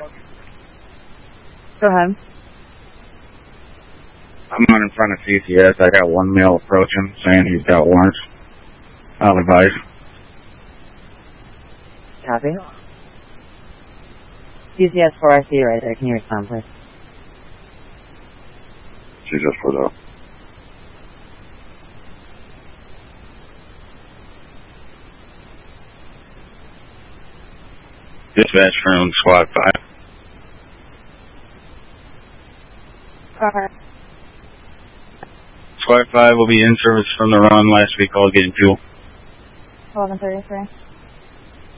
Go ahead. I'm on in front of CCS. I got one male approaching saying he's got warrants. I'll advise. Copy. CCS 4 IC right there. Can you respond, please? CCS 4 though. Dispatch from Squad 5. Okay. Squad 5 will be in service from the run last week, all getting fuel. 11:33.